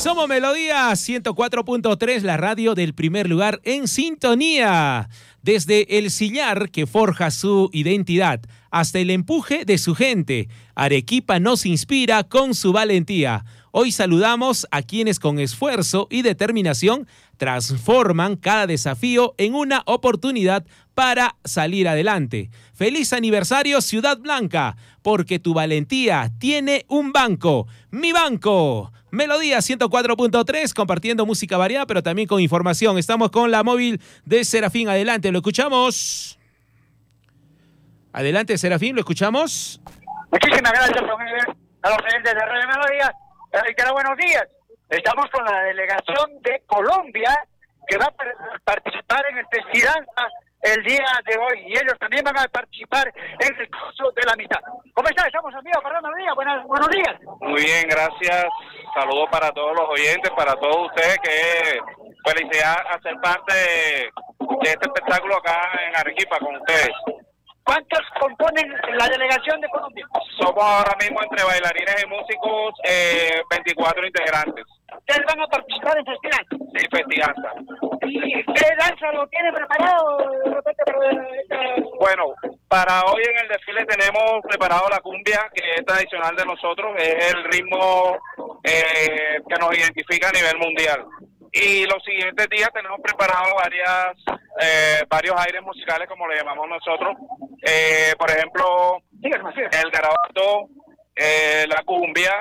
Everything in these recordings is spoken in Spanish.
Somos Melodía 104.3, la radio del primer lugar en sintonía. Desde el sillar que forja su identidad hasta el empuje de su gente, Arequipa nos inspira con su valentía. Hoy saludamos a quienes con esfuerzo y determinación transforman cada desafío en una oportunidad para salir adelante. ¡Feliz aniversario, Ciudad Blanca! Porque tu valentía tiene un banco. ¡Mi banco! Melodía 104.3, compartiendo música variada, pero también con información. Estamos con la móvil de Serafín. Adelante, ¿lo escuchamos? Adelante, Serafín, ¿lo escuchamos? Muchísimas gracias a los oyentes de Radio Melodía. Buenos días. Estamos con la delegación de Colombia que va a participar en el festival el día de hoy, y ellos también van a participar en el curso de la mitad. ¿Cómo están? Estamos amigos para Radio Melodía. Buenos días. Muy bien, gracias. Saludos para todos los oyentes, para todos ustedes, que felicidad a ser parte de este espectáculo acá en Arequipa con ustedes. ¿Cuántos componen la delegación de Colombia? Somos ahora mismo entre bailarines y músicos 24 integrantes. ¿Ustedes van a participar en festival? Sí, festiganza. ¿Y qué danza lo tienen preparado? Bueno, para hoy en el desfile tenemos preparado la cumbia, que es tradicional de nosotros, es el ritmo que nos identifica a nivel mundial. Y los siguientes días tenemos preparado varios aires musicales, como le llamamos nosotros. Por ejemplo, el garabato, la cumbia,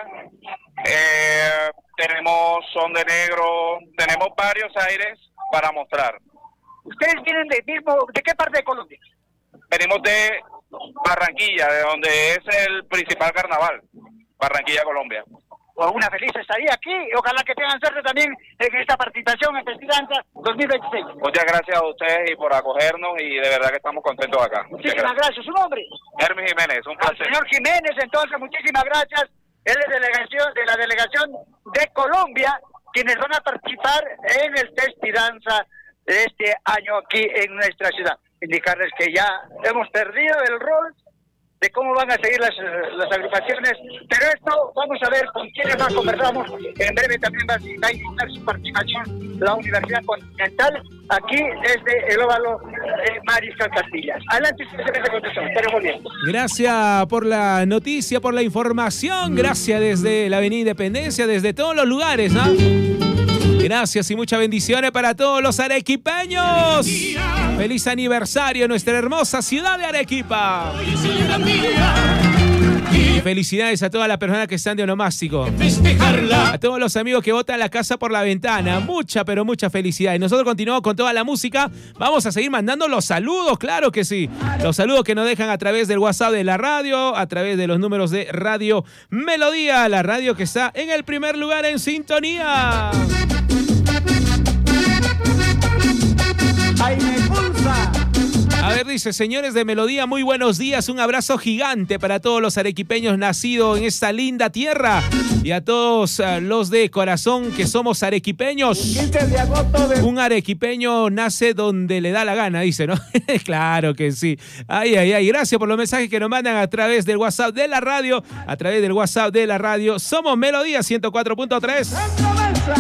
tenemos son de negro, tenemos varios aires para mostrar. ¿Ustedes vienen de qué parte de Colombia? Venimos de Barranquilla, de donde es el principal carnaval, Barranquilla, Colombia. Pues una feliz estadía aquí, ojalá que tengan suerte también en esta participación en Festidanza 2026. Muchas gracias a ustedes y por acogernos, y de verdad que estamos contentos acá. Muchísimas gracias. ¿Su nombre? Hermes Jiménez, un placer. Al señor Jiménez, entonces, muchísimas gracias. Él es de la delegación de Colombia, quienes van a participar en el Festidanza de este año aquí en nuestra ciudad. Indicarles que ya hemos perdido el rol de cómo van a seguir las agrupaciones, pero esto vamos a ver con quiénes más conversamos. En breve también va a iniciar su participación la Universidad Continental, aquí desde el óvalo Mariscal Castillas. Adelante, señor de Concepción, estaremos bien. Gracias por la noticia, por la información, gracias desde la Avenida Independencia, desde todos los lugares, ¿no? Gracias y muchas bendiciones para todos los arequipeños. ¡Feliz aniversario a nuestra hermosa ciudad de Arequipa! Y felicidades a todas las personas que están de onomástico. A todos los amigos que botan la casa por la ventana. Mucha, pero mucha felicidad. Y nosotros continuamos con toda la música. Vamos a seguir mandando los saludos, claro que sí. Los saludos que nos dejan a través del WhatsApp de la radio, a través de los números de Radio Melodía, la radio que está en el primer lugar en sintonía. A ver, dice, señores de Melodía, muy buenos días, un abrazo gigante para todos los arequipeños nacidos en esta linda tierra y a todos los de corazón que somos arequipeños. Un arequipeño nace donde le da la gana, dice, ¿no? Claro que sí. Ay, ay, ay, gracias por los mensajes que nos mandan a través del WhatsApp de la radio, Somos Melodía 104.3.